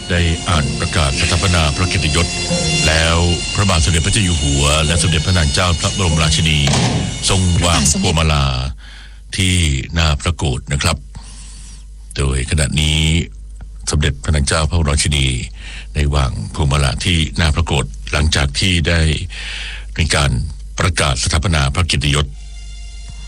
ได้อ่านประกาศสถาปนาพระเกียรติยศแล้วพระบาทสมเด็จพระเจ้าอยู่หัวและสมเด็จพระนางเจ้าพระบรมราชินีทรงวางพวงมาลาที่หน้าพระโกฐนะครับโดยขณะนี้สมเด็จพระนางเจ้าพระบรมราชินีได้วางพวงมาลาที่หน้าพระโกฐหลังจากที่ได้มีการประกาศสถาปนาพระเกียรติยศ